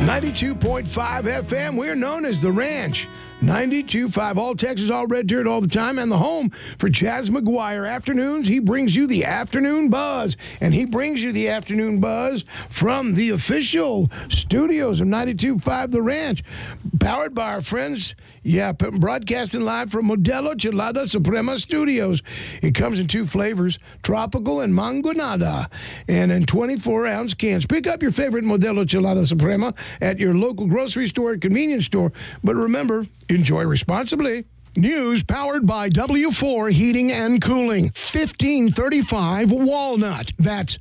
92.5 FM. We're known as The Ranch. 92.5 All Texas, all Red Dirt all the time, and the home for Chaz McGuire. Afternoons, he brings you the afternoon buzz, and he brings you the afternoon buzz from the official studios of 92.5 The Ranch, powered by our friends, broadcasting live from Modelo Chelada Suprema Studios. It comes in two flavors, tropical and mangonada, and in 24-ounce cans. Pick up your favorite Modelo Chelada Suprema at your local grocery store or convenience store, but remember, enjoy responsibly. News powered by W4 Heating and Cooling. 1535 Walnut. That's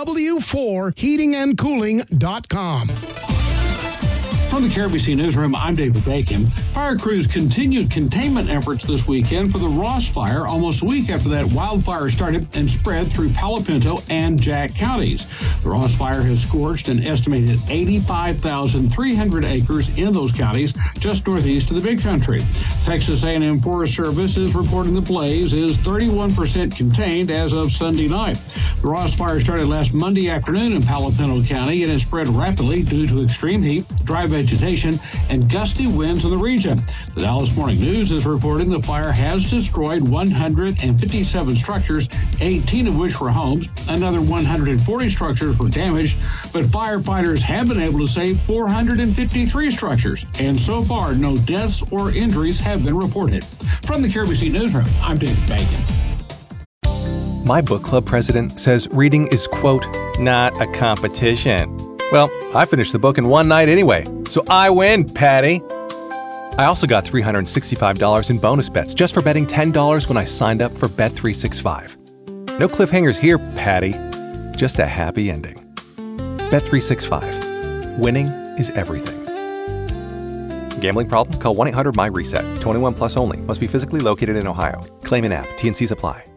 W4HeatingandCooling.com. From the KRBC Newsroom, I'm David Bacon. Fire crews continued containment efforts this weekend for the Ross Fire almost a week after that wildfire started and spread through Palo Pinto and Jack counties. The Ross Fire has scorched an estimated 85,300 acres in those counties just northeast of the Big Country. Texas A&M Forest Service is reporting the blaze is 31% contained as of Sunday night. The Ross Fire started last Monday afternoon in Palo Pinto County and has spread rapidly due to extreme heat, dry vegetation, and gusty winds in the region. The Dallas Morning News is reporting the fire has destroyed 157 structures, 18 of which were homes. Another 140 structures were damaged, but firefighters have been able to save 453 structures, and so far no deaths or injuries have been reported. From the KRBC Newsroom, I'm David Bacon. My book club president says reading is, quote, not a competition. Well, I finished the book in one night anyway, so I win, Patty. I also got $365 in bonus bets just for betting $10 when I signed up for Bet365. No cliffhangers here, Patty. Just a happy ending. Bet365. Winning is everything. Gambling problem? Call 1-800-MY-RESET. 21 plus only. Must be physically located in Ohio. Claim in app. T&Cs apply.